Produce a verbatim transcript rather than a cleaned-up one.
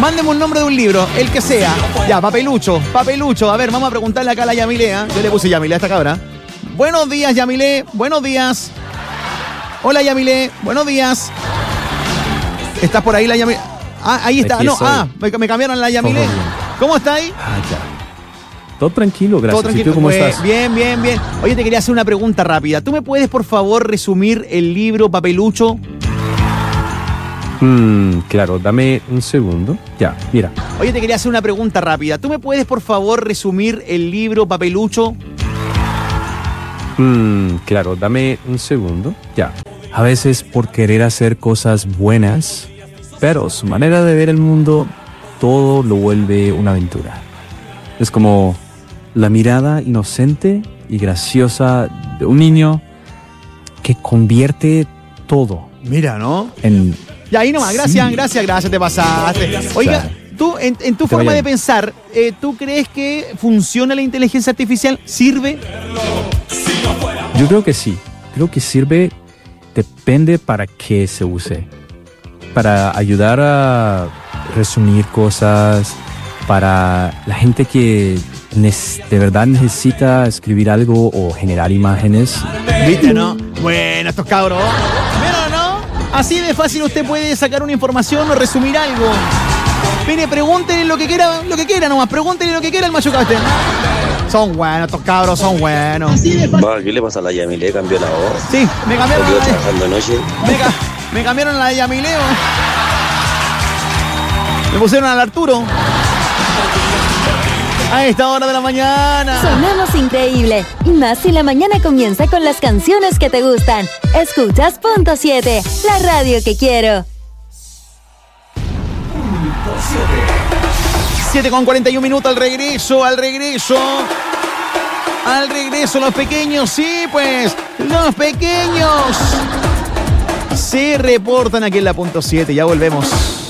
Mándeme un nombre de un libro, el que sea. Ya, Papelucho, Papelucho. A ver, vamos a preguntarle acá a la Yamile, ¿eh? Yo le puse Yamile a esta cabra. Buenos días, Yamile. Buenos días. Hola, Yamile. Buenos días. ¿Estás por ahí, la Yamile? Ah, ahí está. Aquí No, estoy. ah, me, me cambiaron la Yamile. Todo bien. ¿Cómo está ahí? Ah, ya. Todo tranquilo, gracias. Todo tranquilo. ¿Y tú cómo Pues, estás? Bien, bien, bien. Oye, te quería hacer una pregunta rápida. ¿Tú me puedes, por favor, resumir el libro Papelucho? Mm, claro, dame un segundo. Ya, mira. Oye, te quería hacer una pregunta rápida. ¿Tú me puedes, por favor, resumir el libro Papelucho? Mm, claro, dame un segundo. Ya. A veces por querer hacer cosas buenas, pero su manera de ver el mundo, todo lo vuelve una aventura. Es como la mirada inocente y graciosa de un niño que convierte todo Mira, ¿no? en... Ya, ahí nomás. Gracias, Sí. gracias, gracias, te pasaste. Oiga, Claro. tú, en, en tu Te forma vaya de bien. pensar, eh, ¿tú crees que funciona la inteligencia artificial? ¿Sirve? Yo creo que sí. Creo que sirve, depende para qué se use. Para ayudar a resumir cosas, para la gente que nes- de verdad necesita escribir algo o generar imágenes. ¿Viste, no? Bueno, estos cabros. Mira, ¿no? Así de fácil usted puede sacar una información o resumir algo. Mire, pregúntenle lo que quiera, lo que quiera nomás. Pregúntenle lo que quiera al machucaste. Son buenos, estos cabros son buenos. Va, ¿qué le pasa a la Yamile? ¿Cambió la voz? Sí, me cambiaron ¿Volvió la trabajando anoche? me, ca- me cambiaron la de Yamileo. Me pusieron al Arturo. A esta hora de la mañana. Sonamos increíble. Y más si la mañana comienza con las canciones que te gustan. Escuchas Punto siete, la radio que quiero. siete con cuarenta y un minutos al regreso, al regreso. Al regreso, los pequeños, sí, pues. Los pequeños se reportan aquí en la Punto siete. Ya volvemos.